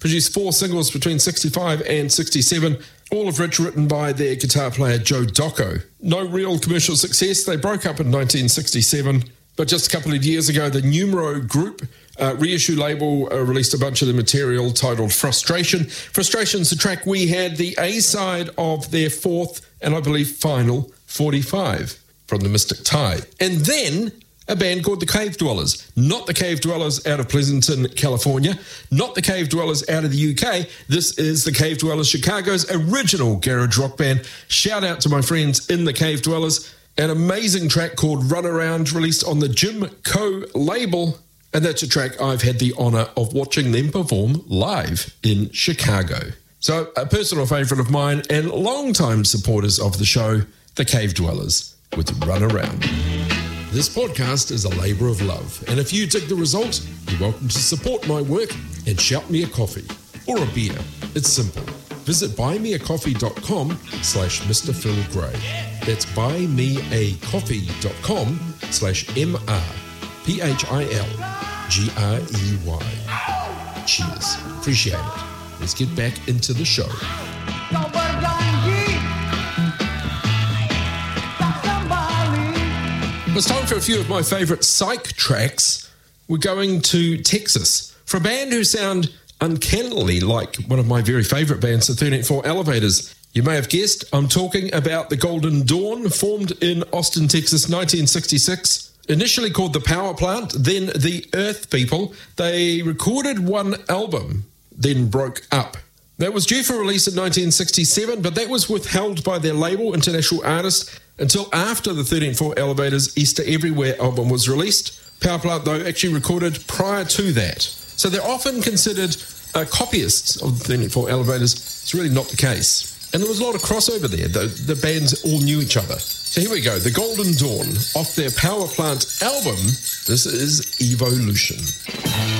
produced 4 singles between 65 and 67, all of which written by their guitar player Joe Docco. No real commercial success. They broke up in 1967, but just a couple of years ago, the Numero Group reissue label released a bunch of the material titled Frustration. Frustration's the track we had the A-side of their fourth and I believe final 45 from the Mystic Tide. And then a band called the Cave Dwellers. Not the Cave Dwellers out of Pleasanton, California. Not the Cave Dwellers out of the UK. This is the Cave Dwellers, Chicago's original garage rock band. Shout out to my friends in the Cave Dwellers. An amazing track called Run Around, released on the Jim Co label. And that's a track I've had the honour of watching them perform live in Chicago. So a personal favourite of mine and long-time supporters of the show, the Cave Dwellers, with Run Around. This podcast is a labour of love, and if you dig the result, you're welcome to support my work and shout me a coffee or a beer. It's simple. Visit buymeacoffee.com/Mr. Phil Gray. That's buymeacoffee.com/MrPhilGrey. Cheers. Appreciate it. Let's get back into the show. It's time for a few of my favourite psych tracks. We're going to Texas for a band who sound uncannily like one of my very favourite bands, the 13-4 Elevators. You may have guessed, I'm talking about the Golden Dawn, formed in Austin, Texas, 1966. Initially called the Power Plant, then the Earth People. They recorded one album, then broke up. That was due for release in 1967, but that was withheld by their label, International Artist, until after the 13-4 Elevators' Easter Everywhere album was released. Power Plant, though, actually recorded prior to that. So they're often considered copyists of the 13-4 Elevators. It's really not the case. And there was a lot of crossover there. The bands all knew each other. So here we go. The Golden Dawn, off their Power Plant album. This is Evolution.